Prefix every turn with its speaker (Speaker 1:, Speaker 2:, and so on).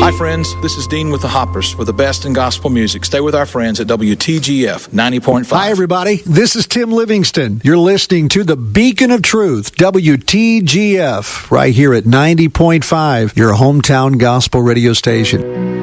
Speaker 1: Hi, friends. This is Dean with the Hoppers for the best in gospel music. Stay with our friends at WTGF 90.5.
Speaker 2: Hi, everybody. This is Tim Livingston. You're listening to the Beacon of Truth, WTGF, right here at 90.5, your hometown gospel radio station.